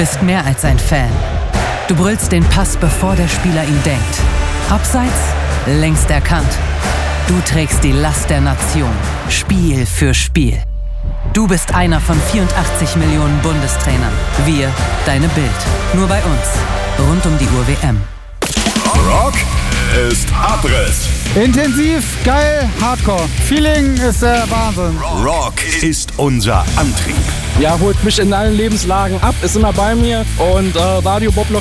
bist mehr als ein Fan. Du brüllst den Pass, bevor der Spieler ihn denkt. Abseits, längst erkannt. Du trägst die Last der Nation, Spiel für Spiel. Du bist einer von 84 Millionen Bundestrainern. Wir, deine Bild. Nur bei uns. Rund um die Uhr WM. Rock ist Abriss. Intensiv, geil, Hardcore. Feeling ist der Wahnsinn. Rock ist unser Antrieb. Ja, holt mich in allen Lebenslagen ab, ist immer bei mir. Und Radio Bob